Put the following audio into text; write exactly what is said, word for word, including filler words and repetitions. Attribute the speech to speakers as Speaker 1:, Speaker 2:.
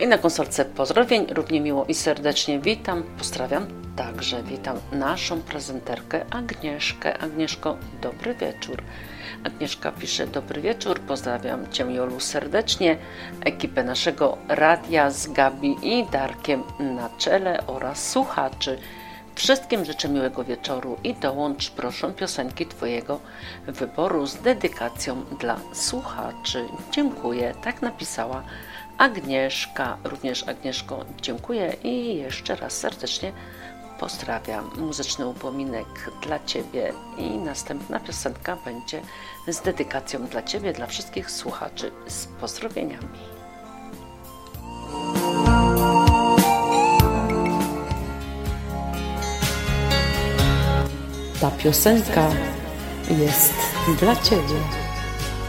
Speaker 1: I na konsolce pozdrowień równie miło i serdecznie witam, pozdrawiam, także witam naszą prezenterkę Agnieszkę. Agnieszko, dobry wieczór. Agnieszka pisze: dobry wieczór, pozdrawiam Cię, Jolu, serdecznie, ekipę naszego radia z Gabi i Darkiem na czele oraz słuchaczy. Wszystkim życzę miłego wieczoru i dołącz proszę piosenki Twojego wyboru z dedykacją dla słuchaczy. Dziękuję, tak napisała Agnieszka. Również Agnieszko dziękuję i jeszcze raz serdecznie pozdrawiam. Muzyczny upominek dla Ciebie i następna piosenka będzie z dedykacją dla Ciebie, dla wszystkich słuchaczy z pozdrowieniami. Ta piosenka jest dla Ciebie.